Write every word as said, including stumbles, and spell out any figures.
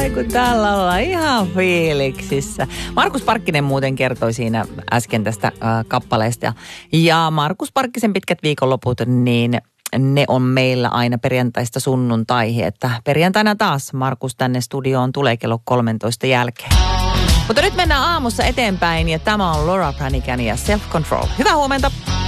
Ai kun täällä ollaan ihan fiiliksissä. Markus Parkkinen muuten kertoi siinä äsken tästä äh, kappaleesta. Ja Markus Parkkisen pitkät viikonloput, niin ne on meillä aina perjantaista sunnuntaihin. Että perjantaina taas Markus tänne studioon tulee kello kolmetoista jälkeen. Mutta nyt mennään aamussa eteenpäin ja tämä on Laura Branigan ja Self Control. Hyvää huomenta.